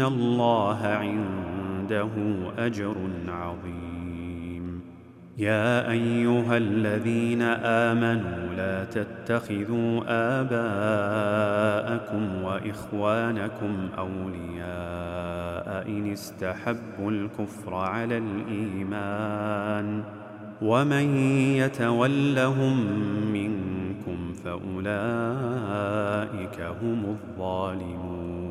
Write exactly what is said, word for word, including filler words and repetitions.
الله عنده أجر عظيم. يا أيها الذين آمنوا لا تتخذوا آباءكم وإخوانكم أولياء إن استحبوا الكفر على الإيمان ومن يتولهم منكم فأولئك هم الظالمون.